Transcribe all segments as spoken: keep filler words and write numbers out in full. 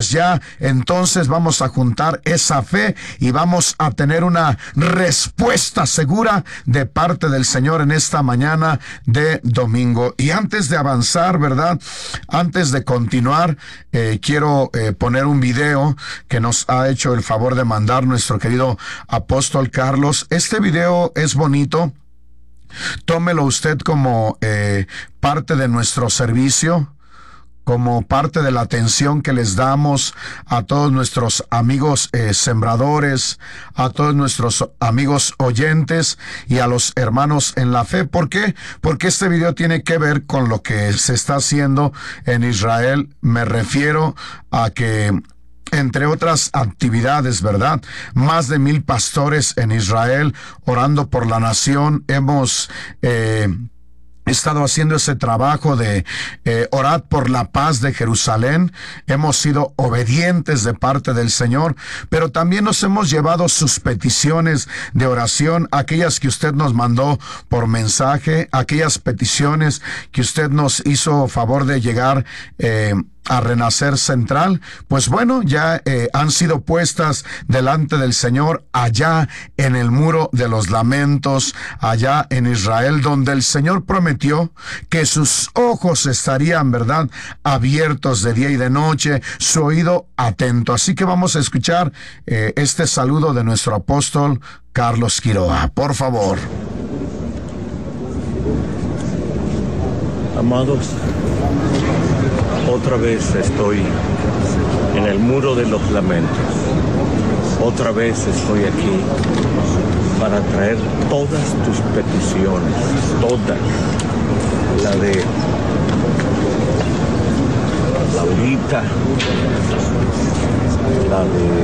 pues ya entonces vamos a juntar esa fe y vamos a tener una respuesta segura de parte del Señor en esta mañana de domingo. Y antes de avanzar, ¿verdad? Antes de continuar, eh, quiero eh, poner un video que nos ha hecho el favor de mandar nuestro querido apóstol Carlos. Este video es bonito. Tómelo usted como eh, parte de nuestro servicio, como parte de la atención que les damos a todos nuestros amigos eh, sembradores, a todos nuestros amigos oyentes y a los hermanos en la fe. ¿Por qué? Porque este video tiene que ver con lo que se está haciendo en Israel. Me refiero a que, entre otras actividades, ¿verdad?, más de mil pastores en Israel orando por la nación. Hemos eh, He estado haciendo ese trabajo de eh, orar por la paz de Jerusalén. Hemos sido obedientes de parte del Señor, pero también nos hemos llevado sus peticiones de oración, aquellas que usted nos mandó por mensaje, aquellas peticiones que usted nos hizo favor de llegar eh, a Renacer Central. Pues bueno, ya eh, han sido puestas delante del Señor allá en el Muro de los Lamentos, allá en Israel, donde el Señor prometió que sus ojos estarían, ¿verdad?, abiertos de día y de noche, su oído atento. Así que vamos a escuchar eh, este saludo de nuestro apóstol Carlos Quiroga, por favor. Amados, otra vez estoy en el Muro de los Lamentos. Otra vez estoy aquí para traer todas tus peticiones, todas. La de Laurita, la de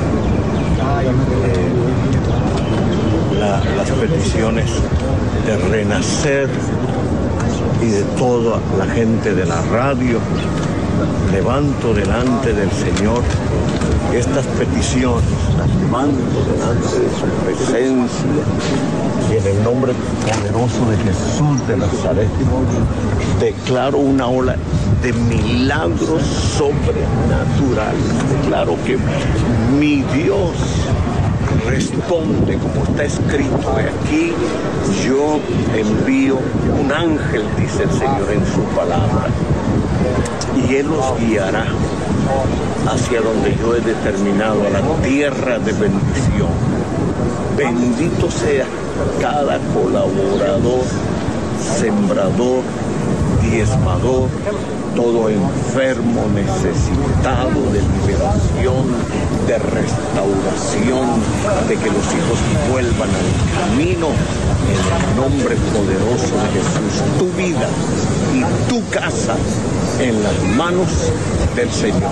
eh, la, las peticiones de Renacer y de toda la gente de la radio. Levanto delante del Señor estas peticiones, las levanto delante de su presencia, y en el nombre poderoso de Jesús de Nazaret declaro una ola de milagros sobrenaturales. Declaro que mi Dios responde como está escrito aquí: yo envío un ángel, dice el Señor en su palabra, y Él los guiará hacia donde yo he determinado, a la tierra de bendición. Bendito sea cada colaborador, sembrador, diezmador, todo enfermo, necesitado de liberación, de restauración, de que los hijos vuelvan al camino, en el nombre poderoso de Jesús. Tu vida y tu casa en las manos del Señor.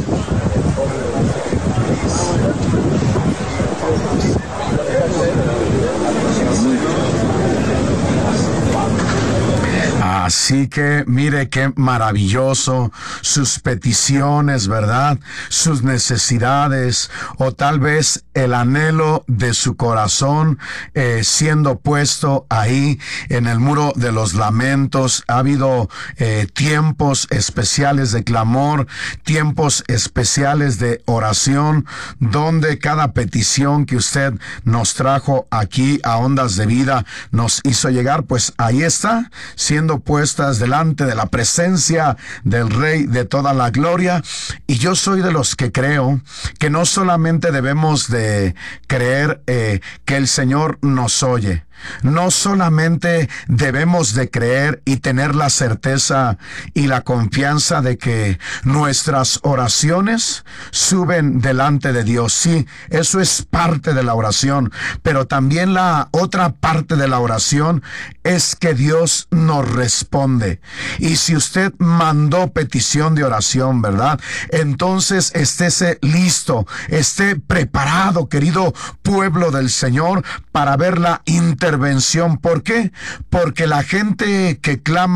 Así que mire qué maravilloso, sus peticiones, ¿verdad?, sus necesidades, o tal vez el anhelo de su corazón eh, siendo puesto ahí en el Muro de los Lamentos. Ha habido eh, tiempos especiales de clamor, tiempos especiales de oración, donde cada petición que usted nos trajo aquí a Ondas de Vida nos hizo llegar, pues ahí está, siendo puestas delante de la presencia del Rey de toda la gloria. Y yo soy de los que creo que no solamente debemos de creer eh, que el Señor nos oye, no solamente debemos de creer y tener la certeza y la confianza de que nuestras oraciones suben delante de Dios. Sí, eso es parte de la oración, pero también la otra parte de la oración es que Dios nos responde. Y si usted mandó petición de oración, ¿verdad?, entonces estése listo, esté preparado, querido pueblo del Señor, para ver la intervención. ¿Por qué? Porque la gente que clama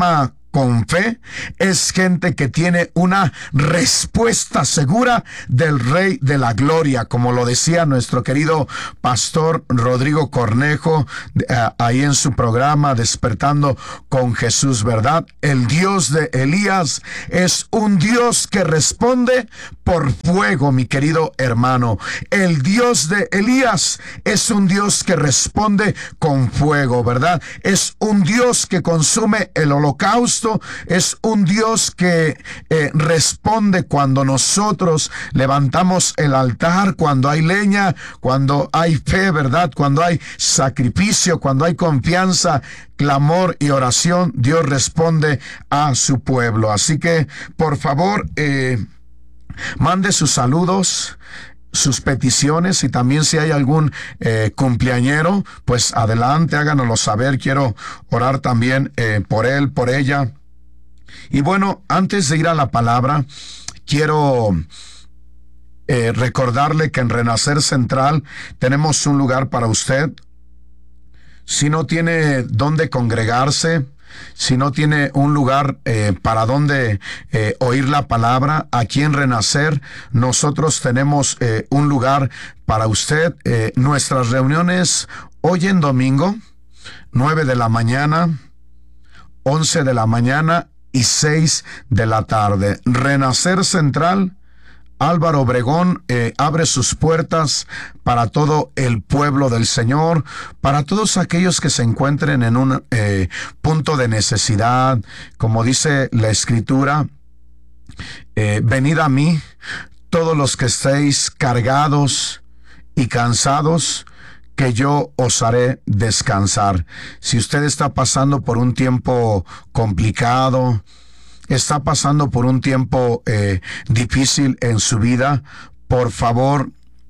con fe, es gente que tiene una respuesta segura del Rey de la Gloria, como lo decía nuestro querido pastor Rodrigo Cornejo eh, ahí en su programa Despertando con Jesús, ¿verdad? El Dios de Elías es un Dios que responde por fuego, mi querido hermano. El Dios de Elías es un Dios que responde con fuego, ¿verdad? Es un Dios que consume el holocausto. Es un Dios que eh, responde cuando nosotros levantamos el altar, cuando hay leña, cuando hay fe, ¿verdad? Cuando hay sacrificio, cuando hay confianza, clamor y oración, Dios responde a su pueblo. Así que, por favor, eh, mande sus saludos, sus peticiones, y también si hay algún eh, cumpleañero, pues adelante, háganoslo saber. Quiero orar también eh, por él, por ella. Y bueno, antes de ir a la palabra, quiero eh, recordarle que en Renacer Central tenemos un lugar para usted. Si no tiene dónde congregarse, si no tiene un lugar eh, para donde eh, oír la palabra, aquí en Renacer nosotros tenemos eh, un lugar para usted. Eh, nuestras reuniones hoy en domingo, nueve de la mañana, once de la mañana y seis de la tarde. Renacer Central, Álvaro Obregón, eh, abre sus puertas para todo el pueblo del Señor, para todos aquellos que se encuentren en un eh, punto de necesidad, como dice la Escritura, eh, venid a mí, todos los que estéis cargados y cansados, que yo os haré descansar. Si usted está pasando por un tiempo complicado, está pasando por un tiempo eh, difícil en su vida, por favor,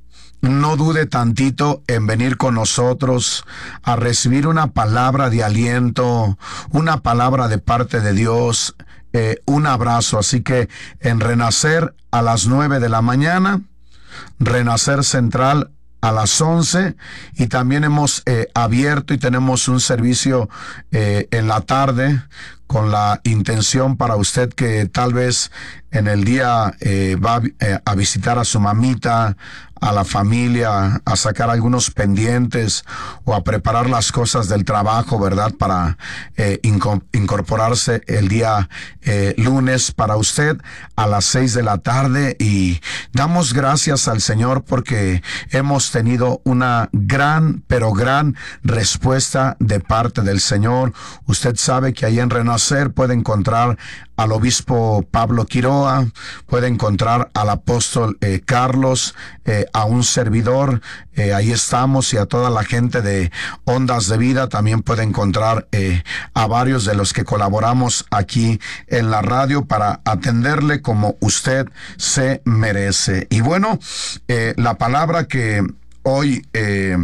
no dude tantito en venir con nosotros a recibir una palabra de aliento, una palabra de parte de Dios, eh, un abrazo. Así que en Renacer a las nueve de la mañana, Renacer Central a las once, y también hemos eh, abierto y tenemos un servicio eh, en la tarde con la intención para usted que tal vez en el día eh, va eh, a visitar a su mamita, a la familia, a sacar algunos pendientes o a preparar las cosas del trabajo, ¿verdad? Para eh, inco- incorporarse el día eh, lunes para usted a las seis de la tarde. Y damos gracias al Señor porque hemos tenido una gran, pero gran respuesta de parte del Señor. Usted sabe que ahí en Renacer puede encontrar al obispo Pablo Quiroa, puede encontrar al apóstol eh, Carlos, eh, a un servidor, eh, ahí estamos, y a toda la gente de Ondas de Vida. También puede encontrar eh, a varios de los que colaboramos aquí en la radio para atenderle como usted se merece. Y bueno, eh, la palabra que hoy eh,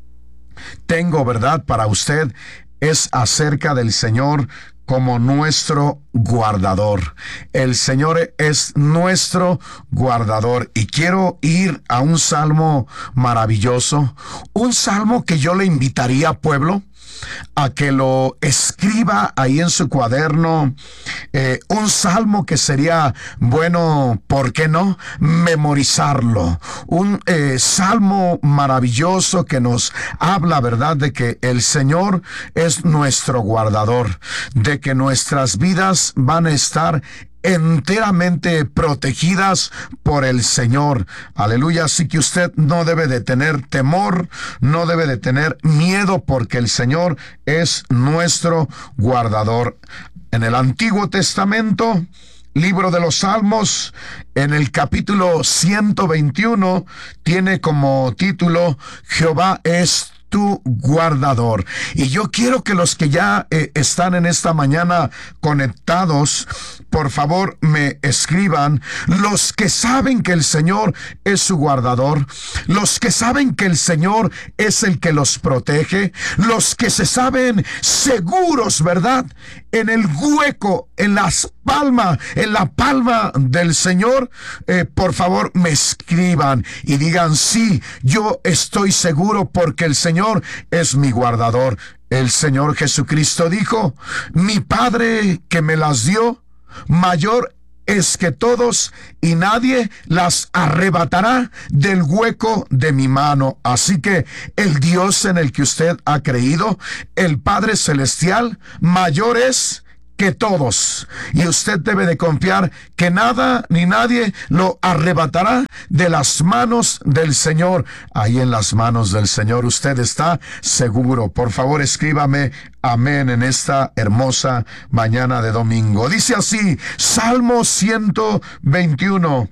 tengo, ¿verdad?, para usted es acerca del Señor como nuestro guardador. El Señor es nuestro guardador. Y quiero ir a un salmo maravilloso, un salmo que yo le invitaría, pueblo, a que lo escriba ahí en su cuaderno, eh, un salmo que sería bueno, ¿por qué no?, memorizarlo. Un eh, salmo maravilloso que nos habla, ¿verdad?, de que el Señor es nuestro guardador, de que nuestras vidas van a estar enteramente protegidas por el Señor. Aleluya. Así que usted no debe de tener temor, no debe de tener miedo, porque el Señor es nuestro guardador. En el Antiguo Testamento, libro de los Salmos, en el capítulo ciento veintiuno, tiene como título Jehová es tu guardador. Y yo quiero que los que ya eh, están en esta mañana conectados, por favor me escriban, los que saben que el Señor es su guardador, los que saben que el Señor es el que los protege, los que se saben seguros, ¿verdad?, en el hueco, en las palma, en la palma del Señor, eh, por favor me escriban y digan, sí, yo estoy seguro porque el Señor es mi guardador. El Señor Jesucristo dijo, mi Padre que me las dio, mayor es que todos, y nadie las arrebatará del hueco de mi mano. Así que el Dios en el que usted ha creído, el Padre Celestial, mayor es que todos, y usted debe de confiar que nada ni nadie lo arrebatará de las manos del Señor. Ahí en las manos del Señor usted está seguro. Por favor, escríbame amén en esta hermosa mañana de domingo. Dice así, Salmo ciento veintiuno.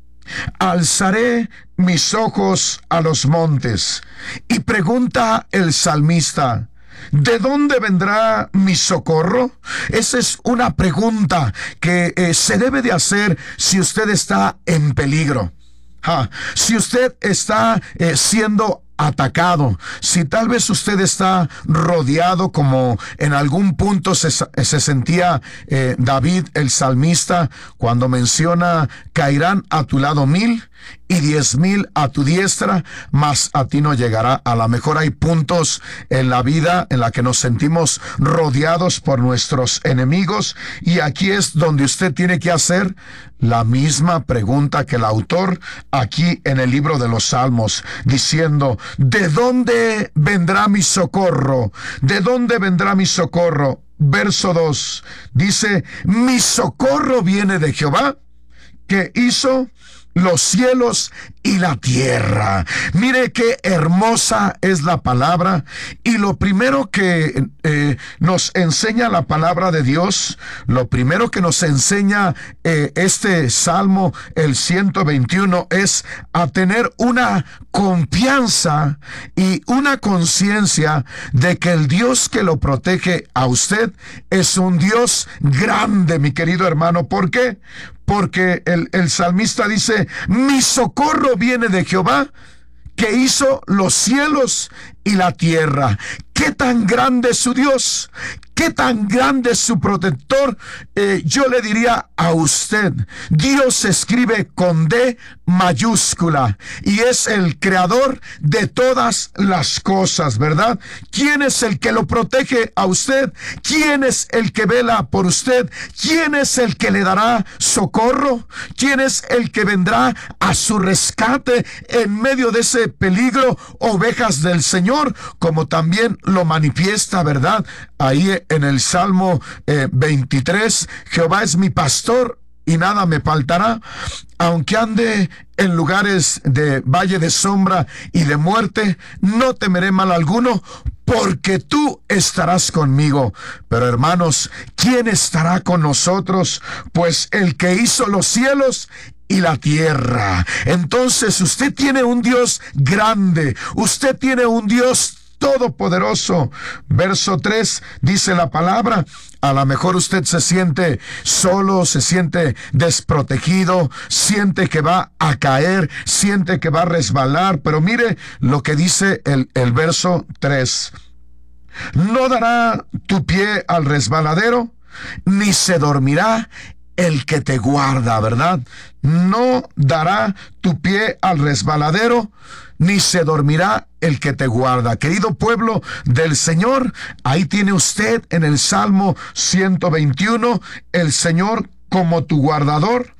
Alzaré mis ojos a los montes. Y pregunta el salmista, ¿de dónde vendrá mi socorro? Esa es una pregunta que eh, se debe de hacer si usted está en peligro. Ah, si usted está eh, siendo atacado, si tal vez usted está rodeado como en algún punto se, se sentía eh, David el salmista cuando menciona, caerán a tu lado mil y diez mil a tu diestra, mas a ti no llegará. A lo mejor hay puntos en la vida en la que nos sentimos rodeados por nuestros enemigos, y aquí es donde usted tiene que hacer la misma pregunta que el autor aquí en el libro de los Salmos, diciendo, ¿de dónde vendrá mi socorro? ¿De dónde vendrá mi socorro? Verso dos, dice, mi socorro viene de Jehová, que hizo los cielos y la tierra. Mire qué hermosa es la palabra, y lo primero que eh, nos enseña la palabra de Dios, lo primero que nos enseña eh, este Salmo, el ciento veintiuno, es a tener una confianza y una conciencia de que el Dios que lo protege a usted es un Dios grande, mi querido hermano. ¿Por qué? Porque el, el salmista dice, mi socorro viene de Jehová, que hizo los cielos y la tierra. ¿Qué tan grande es su Dios? ¿Qué tan grande es su protector? Eh, yo le diría a usted, Dios se escribe con D mayúscula y es el creador de todas las cosas, ¿verdad? ¿Quién es el que lo protege a usted? ¿Quién es el que vela por usted? ¿Quién es el que le dará socorro? ¿Quién es el que vendrá a su rescate en medio de ese peligro? Ovejas del Señor, como también lo manifiesta, ¿verdad? Ahí en el Salmo eh, veintitrés, Jehová es mi pastor y nada me faltará. Aunque ande en lugares de valle de sombra y de muerte, no temeré mal alguno, porque tú estarás conmigo. Pero hermanos, ¿quién estará con nosotros? Pues el que hizo los cielos y la tierra. Entonces usted tiene un Dios grande, usted tiene un Dios todopoderoso. Verso tres dice la palabra, a lo mejor usted se siente solo, se siente desprotegido, siente que va a caer, siente que va a resbalar, pero mire lo que dice el, el verso tres. No dará tu pie al resbaladero, ni se dormirá el que te guarda, ¿verdad? No dará tu pie al resbaladero, ni se dormirá el que te guarda. Querido pueblo del Señor, ahí tiene usted en el Salmo ciento veintiuno, el Señor como tu guardador.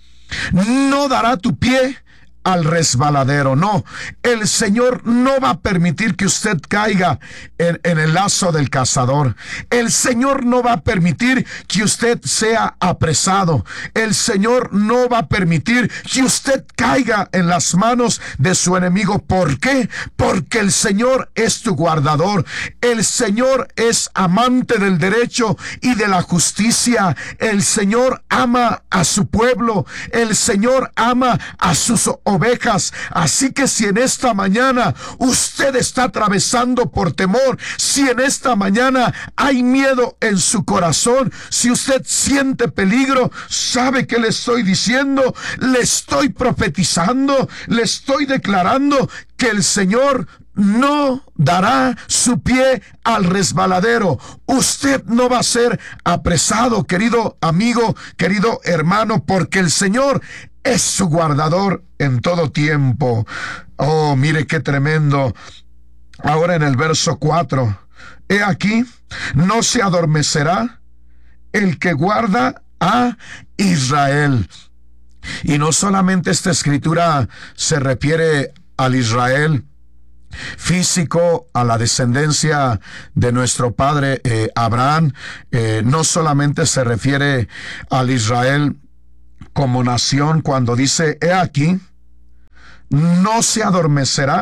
No dará tu pie al resbaladero, no. El Señor no va a permitir que usted caiga en, en el lazo del cazador. El Señor no va a permitir que usted sea apresado. El Señor no va a permitir que usted caiga en las manos de su enemigo. ¿Por qué? Porque el Señor es tu guardador. El Señor es amante del derecho y de la justicia. El Señor ama a su pueblo. El Señor ama a sus ovejas. Así que si en esta mañana usted está atravesando por temor, si en esta mañana hay miedo en su corazón, si usted siente peligro, ¿sabe qué le estoy diciendo? Le estoy profetizando, le estoy declarando que el Señor no dará su pie al resbaladero. Usted no va a ser apresado, querido amigo, querido hermano, porque el Señor es su guardador en todo tiempo. Oh, mire qué tremendo. Ahora en el verso cuatro. He aquí, no se adormecerá el que guarda a Israel. Y no solamente esta escritura se refiere al Israel físico, a la descendencia de nuestro padre eh, Abraham, eh, no solamente se refiere al Israel como nación cuando dice, he aquí, no se adormecerá,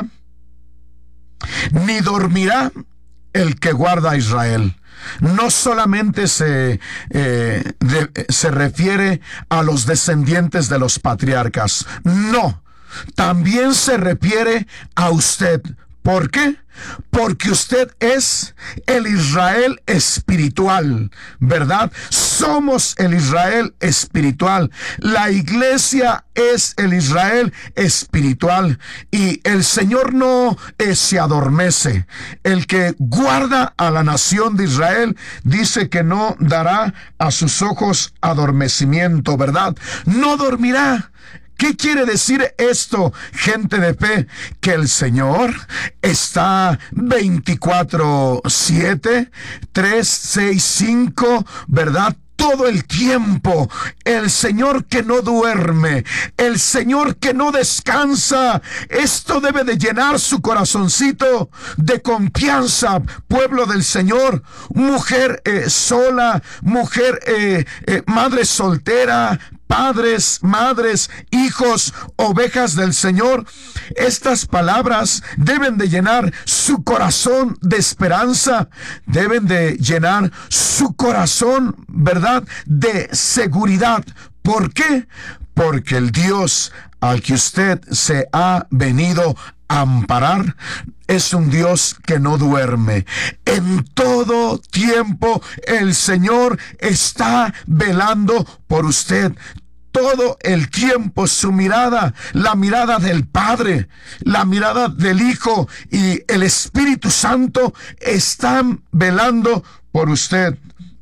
ni dormirá el que guarda a Israel. No solamente se, eh, de, se refiere a los descendientes de los patriarcas, no, también se refiere a usted. ¿Por qué? Porque usted es el Israel espiritual, ¿verdad? Somos el Israel espiritual. La iglesia es el Israel espiritual. Y el Señor no eh, se adormece. El que guarda a la nación de Israel dice que no dará a sus ojos adormecimiento, ¿verdad? No dormirá. ¿Qué quiere decir esto, gente de fe? Que el Señor está veinticuatro siete, tres seis cinco, ¿verdad? Todo el tiempo, el Señor que no duerme, el Señor que no descansa. Esto debe de llenar su corazoncito de confianza, pueblo del Señor, mujer eh, sola, mujer, eh, eh, madre soltera, padres, madres, hijos, ovejas del Señor. Estas palabras deben de llenar su corazón de esperanza, deben de llenar su corazón, ¿verdad?, de seguridad. ¿Por qué? Porque el Dios al que usted se ha venido a amparar es un Dios que no duerme. En todo tiempo el Señor está velando por usted. Todo el tiempo su mirada, la mirada del Padre, la mirada del Hijo y el Espíritu Santo están velando por usted.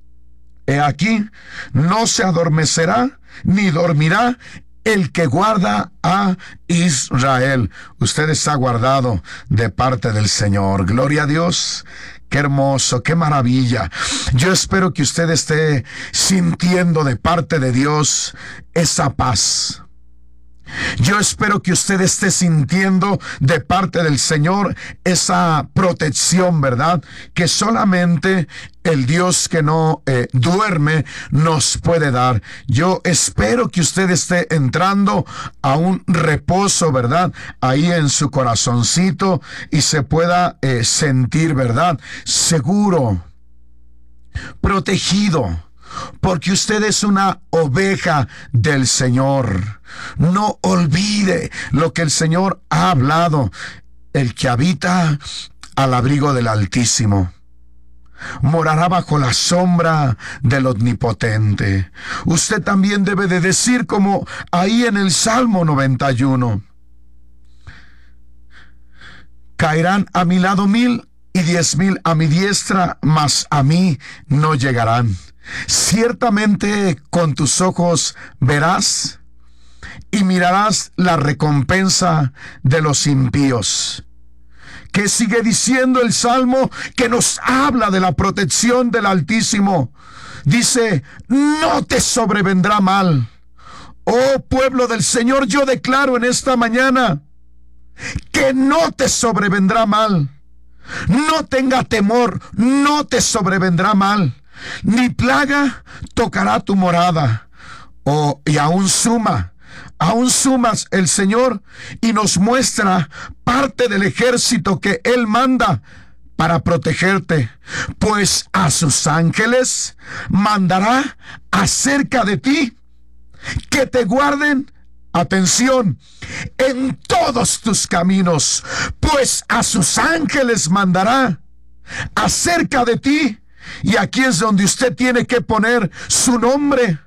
He aquí, no se adormecerá ni dormirá el que guarda a Israel. Usted está guardado de parte del Señor. Gloria a Dios. Qué hermoso, qué maravilla. Yo espero que usted esté sintiendo de parte de Dios esa paz. Yo espero que usted esté sintiendo de parte del Señor esa protección, ¿verdad?, que solamente el Dios que no eh, duerme nos puede dar. Yo espero que usted esté entrando a un reposo, ¿verdad?, ahí en su corazoncito y se pueda eh, sentir, ¿verdad?, seguro, protegido. Porque usted es una oveja del Señor. No olvide lo que el Señor ha hablado. El que habita al abrigo del Altísimo morará bajo la sombra del Omnipotente. Usted también debe de decir, como ahí en el Salmo noventa y uno, caerán a mi lado mil y diez mil a mi diestra, mas a mí no llegarán. Ciertamente con tus ojos verás y mirarás la recompensa de los impíos. Que sigue diciendo el Salmo, que nos habla de la protección del Altísimo. Dice, no te sobrevendrá mal. Oh pueblo del Señor, yo declaro en esta mañana que no te sobrevendrá mal. No tenga temor, no te sobrevendrá mal. Ni plaga tocará tu morada. Oh, y aún suma, aún sumas el Señor y nos muestra parte del ejército que Él manda para protegerte. Pues a sus ángeles mandará acerca de ti, que te guarden, atención, en todos tus caminos. Pues a sus ángeles mandará acerca de ti. Y aquí es donde usted tiene que poner su nombre.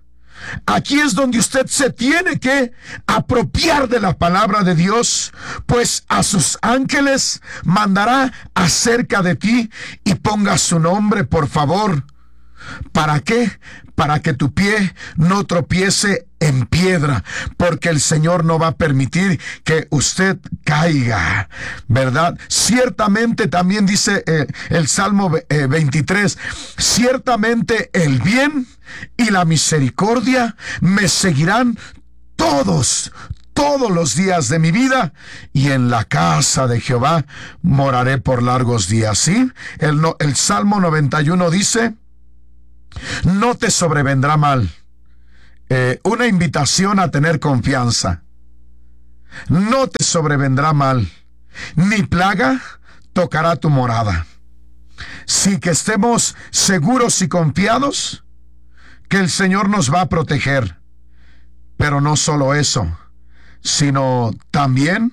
aquí es donde usted se tiene que apropiar de la palabra de Dios, pues a sus ángeles mandará acerca de ti y ponga su nombre, por favor. ¿Para qué? Para que tu pie no tropiece en piedra, porque el Señor no va a permitir que usted caiga, ¿verdad? Ciertamente también dice eh, el Salmo eh, veintitrés, ciertamente el bien y la misericordia me seguirán todos, todos los días de mi vida, y en la casa de Jehová moraré por largos días. ¿Sí? El, no, el Salmo noventa y uno dice, no te sobrevendrá mal. Eh, una invitación a tener confianza. No te sobrevendrá mal, ni plaga tocará tu morada. Sí, que estemos seguros y confiados que el Señor nos va a proteger. Pero no solo eso, sino también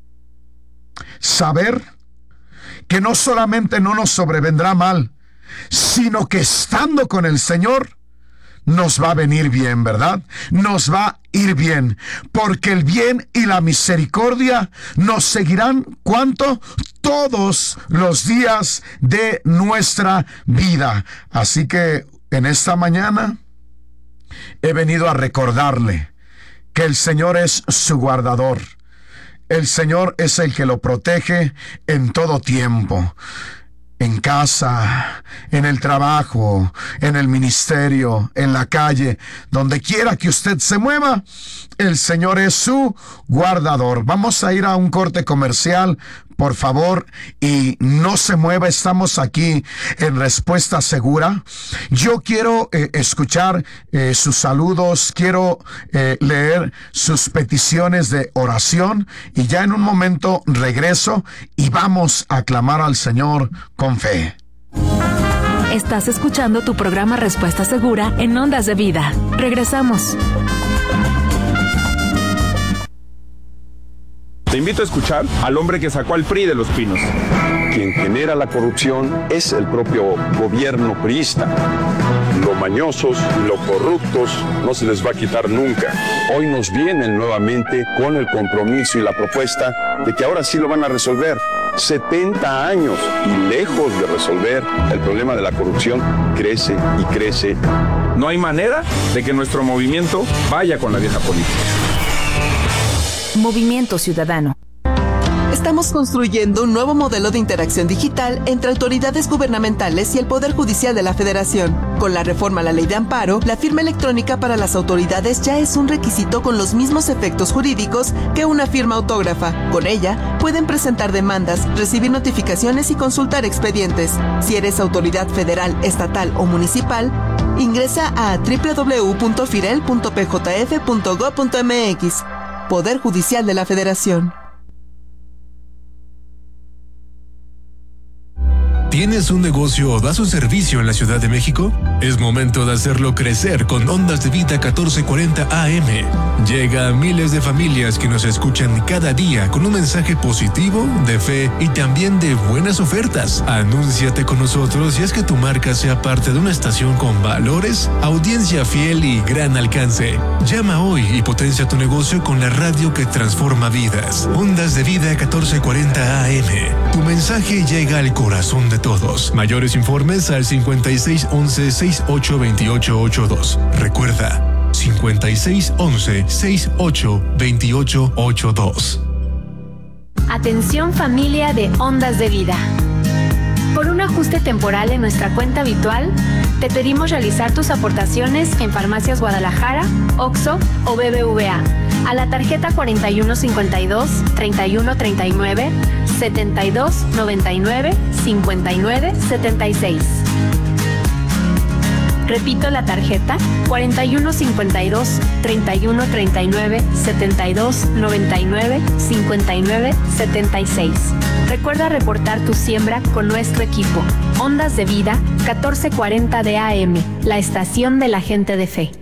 saber que no solamente no nos sobrevendrá mal, sino que estando con el Señor nos va a venir bien, ¿verdad? Nos va a ir bien, porque el bien y la misericordia nos seguirán, ¿cuánto? Todos los días de nuestra vida. Así que en esta mañana he venido a recordarle que el Señor es su guardador. El Señor es el que lo protege en todo tiempo. En casa, en el trabajo, en el ministerio, en la calle, donde quiera que usted se mueva, el Señor es su guardador. Vamos a ir a un corte comercial, por favor, y no se mueva. Estamos aquí en Respuesta Segura. Yo quiero eh, escuchar eh, sus saludos, quiero eh, leer sus peticiones de oración, y ya en un momento regreso y vamos a clamar al Señor con fe. Estás escuchando tu programa Respuesta Segura en Ondas de Vida. Regresamos. Te invito a escuchar al hombre que sacó al P R I de los pinos. Quien genera la corrupción es el propio gobierno priista. Los mañosos, los corruptos, no se les va a quitar nunca. Hoy nos vienen nuevamente con el compromiso y la propuesta de que ahora sí lo van a resolver. setenta años y lejos de resolver el problema de la corrupción, crece y crece. No hay manera de que nuestro movimiento vaya con la vieja política. Movimiento Ciudadano. Estamos construyendo un nuevo modelo de interacción digital entre autoridades gubernamentales y el Poder Judicial de la Federación. Con la reforma a la Ley de Amparo, la firma electrónica para las autoridades ya es un requisito con los mismos efectos jurídicos que una firma autógrafa. Con ella, pueden presentar demandas, recibir notificaciones y consultar expedientes. Si eres autoridad federal, estatal o municipal, ingresa a doble u doble u doble u punto firel punto p j f punto gob punto m x. Poder Judicial de la Federación. ¿Tienes un negocio o das un servicio en la Ciudad de México? Es momento de hacerlo crecer con Ondas de Vida catorce cuarenta A M. Llega a miles de familias que nos escuchan cada día con un mensaje positivo, de fe y también de buenas ofertas. Anúnciate con nosotros y haz que tu marca sea parte de una estación con valores, audiencia fiel y gran alcance. Llama hoy y potencia tu negocio con la radio que transforma vidas. Ondas de Vida catorce cuarenta A M. Tu mensaje llega al corazón de todos. Mayores informes al cincuenta y seis once sesenta y ocho veintiocho ochenta y dos. Recuerda, cincuenta y seis once sesenta y ocho veintiocho ochenta y dos. Atención familia de Ondas de Vida. Por un ajuste temporal en nuestra cuenta habitual, te pedimos realizar tus aportaciones en Farmacias Guadalajara, Oxxo o B B V A a la tarjeta cuarenta y uno cincuenta y dos, treinta y uno treinta y nueve, setenta y dos noventa y nueve, cincuenta y nueve setenta y seis. Repito la tarjeta cuarenta y uno cincuenta y dos, treinta y uno treinta y nueve, setenta y dos noventa y nueve, cincuenta y nueve setenta y seis. Recuerda reportar tu siembra con nuestro equipo. Ondas de Vida catorce cuarenta de A M, la estación de la gente de fe.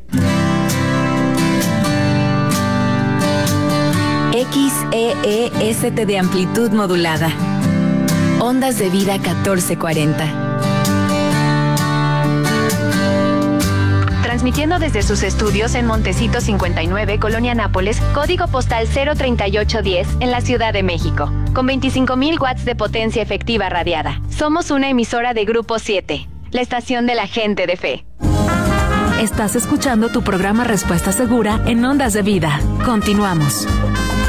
X E E S T de amplitud modulada. Ondas de Vida catorce cuarenta. Transmitiendo transmitiendo desde sus estudios en Montecito cincuenta y nueve, Colonia Nápoles, código postal cero treinta y ocho diez, en la Ciudad de México, con veinticinco mil watts de potencia efectiva radiada. Somos una emisora de Grupo siete, la estación de la gente de fe. Estás escuchando tu programa Respuesta Segura en Ondas de Vida. Continuamos.